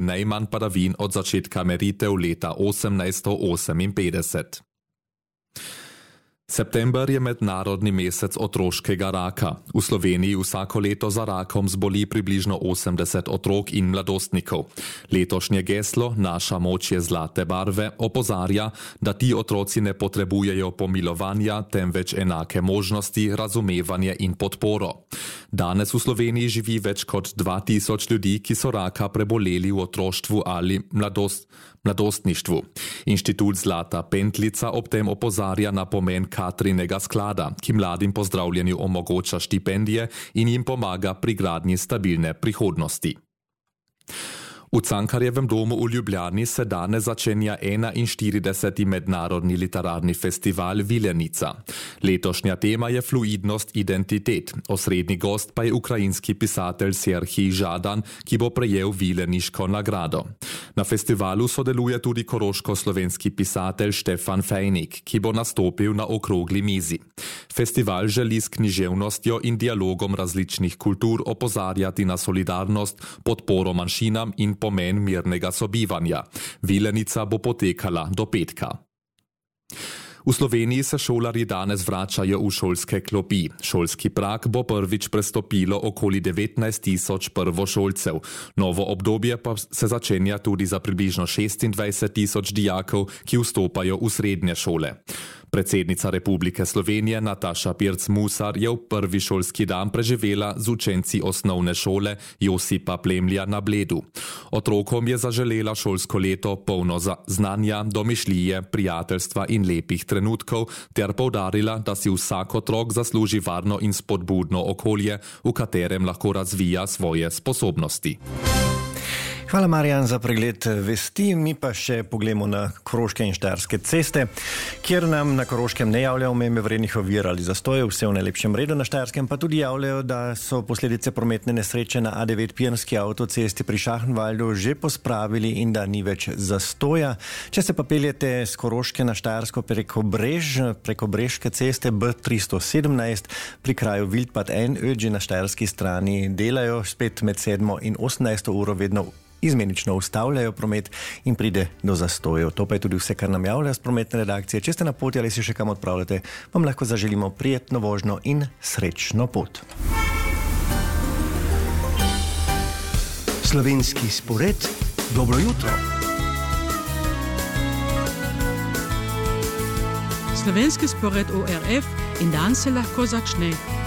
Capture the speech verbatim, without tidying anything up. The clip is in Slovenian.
najmanj padavin od začetka meritev leta osemnajststo oseminpetdeset. September je mednarodni mesec otroškega raka. V Sloveniji vsako leto za rakom zboli približno osemdeset otrok in mladostnikov. Letošnje geslo Naša moč je zlate barve opozarja, da ti otroci ne potrebujejo pomilovanja, temveč enake možnosti, razumevanje in podporo. Danes v Sloveniji živi več kot dva tisoč ljudi, ki so raka preboleli v otroštvu ali mladost, mladostništvu. Inštitut Zlata Pentlica ob tem opozarja na pomen Katrinega sklada, ki mladim po zdravljenju omogoča štipendije in jim pomaga pri gradnji stabilne prihodnosti. V Cankarjevem domu v Ljubljani se danes začenja enainštirideseti mednarodni literarni festival Vilenica. Letošnja tema je fluidnost identitet, osrednji gost pa je ukrajinski pisatelj Serhij Žadan, ki bo prejel Vileniško nagrado. Na festivalu sodeluje tudi koroško-slovenski pisatelj Štefan Fejnik, ki bo nastopil na okrogli mizi. Festival želi s književnostjo in dialogom različnih kultur opozarjati na solidarnost, podporo manjšinam in pomen mirnega sobivanja. Vilenica bo potekala do petka. V Sloveniji se šolarji danes vračajo v šolske klopi. Šolski prag bo prvič prestopilo okoli devetnajst tisoč prvošolcev. Novo obdobje pa se začenja tudi za približno šestindvajset tisoč dijakov, ki vstopajo v srednje šole. Predsednica Republike Slovenije Nataša Pirc Musar je v prvi šolski dan preživela z učenci osnovne šole Josipa Plemlja na Bledu. Otrokom je zaželela šolsko leto polno znanja, domišljije, prijateljstva in lepih trenutkov ter poudarila, da si vsak otrok zasluži varno in spodbudno okolje, v katerem lahko razvija svoje sposobnosti. Hvala, Marjan, za pregled vesti. Mi pa še pogledamo na koroške in štajerske ceste, kjer nam na Koroškem ne javljajo omembe vrednih ovir ali zastojev, vse v najlepšem redu. Na Štajerskem pa tudi javljajo, da so posledice prometne nesreče na A devet Pirnski avtocesti pri Šachenwaldu že pospravili in da ni več zastoja. Če se pa peljete z Koroške na Štajersko preko Brež, preko Brežke ceste B tristo sedemnajst, pri kraju Wildbad Einöd na štajerski strani delajo spet med sedmo in osemnajsto uro vedno izmenično ustavljajo promet in pride do zastojev. To pa je tudi vse, kar nam javlja z prometne redakcije. Če ste na poti ali se še kam odpravljate, vam lahko zaželimo prijetno vožnjo in srečno pot. Slovenski spored, dobro jutro. Slovenski spored O R F in dan se lahko začne.